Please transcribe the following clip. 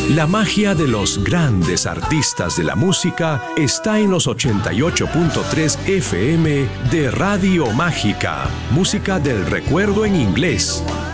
La magia de los grandes artistas de la música está en los 88.3 FM de Radio Mágica, música del recuerdo en inglés.